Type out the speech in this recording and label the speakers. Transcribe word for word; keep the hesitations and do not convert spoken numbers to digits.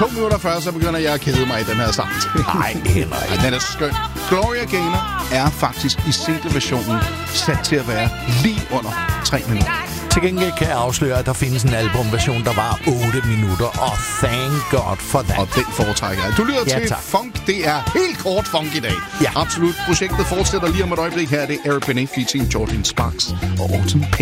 Speaker 1: To minutter før, så begynder jeg at kede mig i den her sang.
Speaker 2: Nej, Henrik.
Speaker 1: Den er skøn. Gloria Gaynor er faktisk i single-versionen sat til at være lige under tre minutter.
Speaker 2: Til gengæld kan jeg afsløre, at der findes en albumversion, der var otte minutter, og thank God for that.
Speaker 1: Og den foretrækker jeg. Du lytter
Speaker 2: ja,
Speaker 1: til
Speaker 2: tak.
Speaker 1: Funk. Det er helt kort funk i dag.
Speaker 2: Ja.
Speaker 1: Absolut. Projektet fortsætter lige om et øjeblik her. Det er Eric Benet featuring Jordan Sparks og Autumn Payne.